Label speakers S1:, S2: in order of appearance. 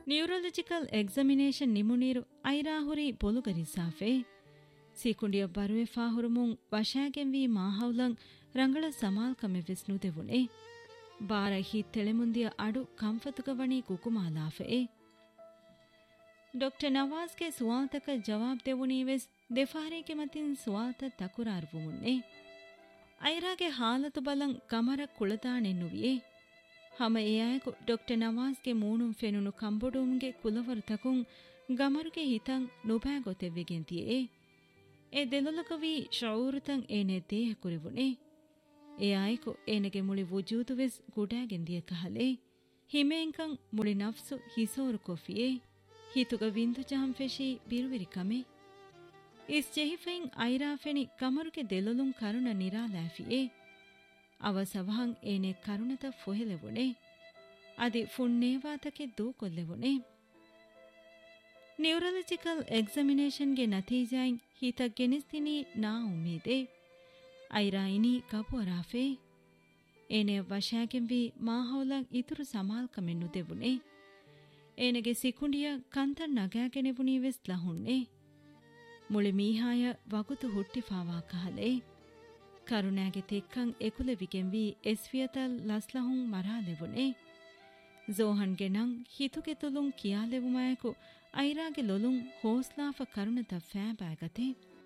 S1: ನ್ಯೂರೊಲಜಿಕಲ್ examination ನಿಮುನೀರು ಐರಾಹುರಿ ಬೊಲುಗರಿಸಾಫೆ ಸೀಕುಂಡಿಯ ಬರುವೆಫಾ ಹುರುಮುಂ ವಶಾಗೆಂವಿ ಮಾಹೌಲಂ ರಂಗಳ ಸಮಾಲ್ಕಮೆ ವಿಸ್ನುದೆವುಣೆ ಬಾರ ಹಿ ತೆಳೆಮುಂದಿಯ ಅಡು ಕಂಫತುಗವಣಿ ಕುಕುಮಾಲಾಫೆ doctor ನವಾಜ್ಗೆ ಸುವಾಲ್ತಕ ಜವಾಬ್ ದೆವುಣೀವೆಸ್ ದೆಫಾರಿಗೆ ಮತಿನ್ ಸುವಾಲ್ತ ತಕುರಾರ್ವುಮುಣ್ಣೆ ಐರಾಗೆ ಹಾಲತು ಬಲಂ ಕಮರ ಕುಳತಾಣೆನ್ನುವಿಯೇ ಹಮ ಎಯಾಯಕು doctor ನವಾಜ್ಗೆ ಮೂಣುಂ ಫೆನುನು ಕಂಬೊಡುಂಗೆ ಕುಲವರು ತಕುಂ ಗಮರುಗೆ ಹಿತಂ ನುಬಾಗೊತೆವ್ವಿಗೆಂತಿಯೇ A ದೆಲೊಲಕವಿ ಶೌರುತಂ ಏನೆ ದೇಹ ಕುರಿವುಣೆ ಎಯಾಯಕು ಏನೆಗೆ ಮುಳಿ ವುಜೂದುವೆಸ್ ಗುಡಾಗೆಂದಿಯ ಕಹಲೆ ಹಿಮೇಂಕಂ ಮುಳಿ ನಫ್ಸು ಹಿಸೋರು ಕೊಫಿಯೇ ಹಿತುಗ ವಿಂದು ಜಹಂ ಫೆಶಿ ಬಿರುವಿರಿ ಕಮೆ ಇಸ್ ಜೆಹಿಫೆಯಿಂ ಐರಾಫೆನಿ ಕಮರುಗೆ ದೆಲೊಲುಂ ಕರುಣ ನಿರಾಲಾಫಿಯೇ ಅವ ಸವಹಂ ಏನೆ ಕರುಣತ ಫೊಹೆಲೆವುಣೆ ಅದಿ ಫುಣ್ಣೇವಾತಕ್ಕೆ ದೂಕೊಲ್ಲೆವುಣೆ ನ್ಯೂರೊಲಜಿಕಲ್ ಎಕ್ಸಾಮಿನೇಷನ್ಗೆ ನತೀಜಾಯಿಂ ಹಿತ ಗೆನಿಸ್ತಿನಿ ನಾ ಉಮ್ಮೀದೆ ಐರಾ ಇನಿ ಕಪುವರಾಫೆ ಏನೆ ವಶಾಗೆಂವಿ ಮಾಹೌಲಂ ಇತುರು ಸಮಾಲ್ಕಮೆನ್ನು ದೆವುಣೆ ಏನೆಗೆ ಸಿಕುಂಡಿಯ ಕಂತನ್ ನಗಾಗೆನೆವುಣೀವೆಸ್ ಲಹುಣ್ಣೆ ಮುಳಿ ಮೀಹಾಯ ವಗುತು ಹುಟ್ಟಿಫಾವಾ ಕಹಲೆ ಕರುಣಾಗೆ ತೆಕ್ಕಂ ಎಕುಲೆವಿಗೆಂವಿ ಎಸ್ವಿಯತಲ್ ಲಸ್ಲಹುಂ ಮರಾಲೆವುಣೆ ಝೋಹನ್ಗೆ ನಂ ಹಿತುಗೆ ತುಲುಂ ಕಿಯಾಲೆವುಮಾಯಕು ಐರಾಗೆ ಲೊಲುಂ ಹೋಸ್ಲಾಫ ಕರುಣತ ಫ್ಯಾಬಾಗತೆ